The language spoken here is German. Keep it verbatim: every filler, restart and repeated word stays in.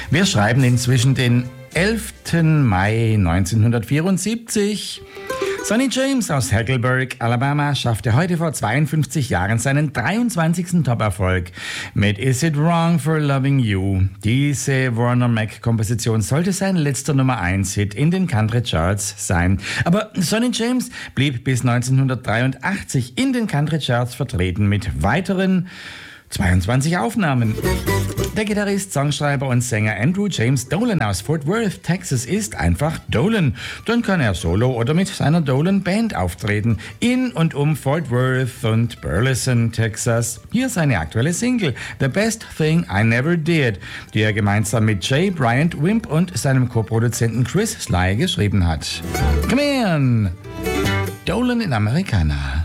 Wir schreiben inzwischen den elften Mai neunzehnhundertvierundsiebzig. Sonny James aus Hackleburg, Alabama, schaffte heute vor zweiundfünfzig Jahren seinen dreiundzwanzigsten Top-Erfolg mit Is It Wrong for Loving You. Diese Warner Mac-Komposition sollte sein letzter Nummer eins Hit in den Country-Charts sein. Aber Sonny James blieb bis neunzehnhundertdreiundachtzig in den Country-Charts vertreten mit weiteren zweiundzwanzig Aufnahmen. Der Gitarrist, Songschreiber und Sänger Andrew James Dolan aus Fort Worth, Texas, ist einfach Dolan. Dann kann er solo oder mit seiner Dolan Band auftreten. In und um Fort Worth und Burleson, Texas. Hier seine aktuelle Single, The Best Thing I Never Did, die er gemeinsam mit J. Bryant Wimp und seinem Co-Produzenten Chris Sly geschrieben hat. Come on! Dolan in Americana.